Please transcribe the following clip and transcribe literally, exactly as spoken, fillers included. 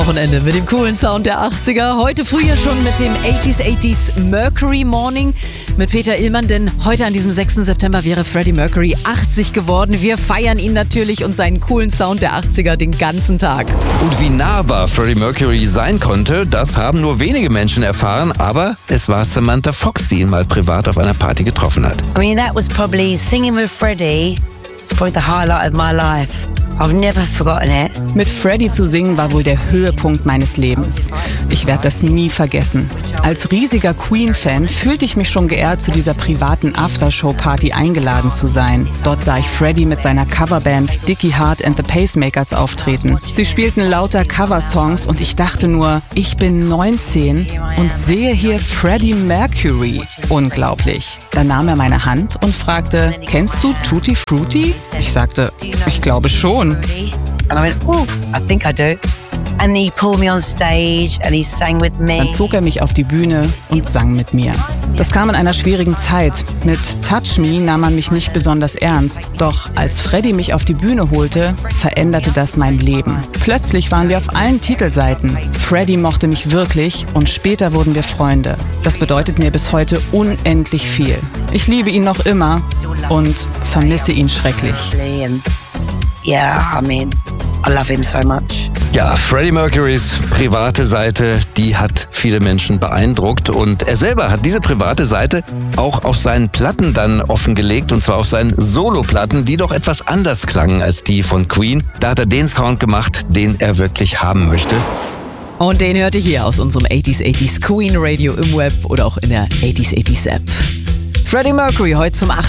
Wochenende mit dem coolen Sound der achtziger. Heute früh ja schon mit dem achtziger achtziger Mercury Morning mit Peter Illmann, denn heute an diesem sechsten September wäre Freddie Mercury achtzig geworden. Wir feiern ihn natürlich und seinen coolen Sound der achtziger den ganzen Tag. Und wie nahbar Freddie Mercury sein konnte, das haben nur wenige Menschen erfahren, aber es war Samantha Fox, die ihn mal privat auf einer Party getroffen hat. I mean, that was probably singing with Freddie. It's probably the highlight of my life. I've never forgotten it. Mit Freddie zu singen war wohl der Höhepunkt meines Lebens. Ich werde das nie vergessen. Als riesiger Queen-Fan fühlte ich mich schon geehrt, zu dieser privaten Aftershow-Party eingeladen zu sein. Dort sah ich Freddie mit seiner Coverband Dickie Hart and the Pacemakers auftreten. Sie spielten lauter Coversongs und ich dachte nur, ich bin neunzehn und sehe hier Freddie Mercury. Unglaublich. Dann nahm er meine Hand und fragte, kennst du Tutti Frutti? Ich sagte, ich glaube schon. And I went, oh, I think I do. And he pulled me on stage and he sang with me. Dann zog er mich auf die Bühne und sang mit mir. Das kam in einer schwierigen Zeit. Mit Touch Me nahm man mich nicht besonders ernst. Doch als Freddie mich auf die Bühne holte, veränderte das mein Leben. Plötzlich waren wir auf allen Titelseiten. Freddie mochte mich wirklich und später wurden wir Freunde. Das bedeutet mir bis heute unendlich viel. Ich liebe ihn noch immer und vermisse ihn schrecklich. Yeah, I mean, I love him so much. Ja, Freddie Mercurys private Seite, die hat viele Menschen beeindruckt und er selber hat diese private Seite auch auf seinen Platten dann offengelegt und zwar auf seinen Soloplatten, die doch etwas anders klangen als die von Queen. Da hat er den Sound gemacht, den er wirklich haben möchte. Und den hört ihr hier aus unserem achtziger achtziger Queen Radio im Web oder auch in der achtziger achtziger App. Freddie Mercury heute zum achtziger